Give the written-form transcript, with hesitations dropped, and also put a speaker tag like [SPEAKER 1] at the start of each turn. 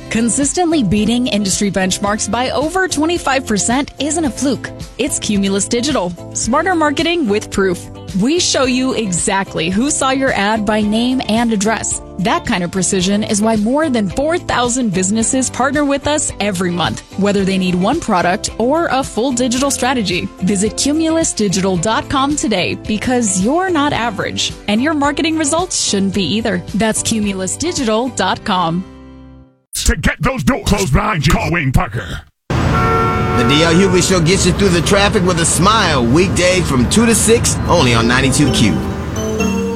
[SPEAKER 1] Consistently beating industry benchmarks by over 25% isn't a fluke. It's Cumulus Digital. Smarter marketing with proof. We show you exactly who saw your ad by name and address. That kind of precision is why more than 4,000 businesses partner with us every month, whether they need one product or a full digital strategy. Visit cumulusdigital.com today because you're not average, and your marketing results shouldn't be either. That's cumulusdigital.com.
[SPEAKER 2] To get those doors closed behind you, call Wayne Parker.
[SPEAKER 3] The DL Hughley Show gets you through the traffic with a smile. Weekdays from 2 to 6, only on 92Q.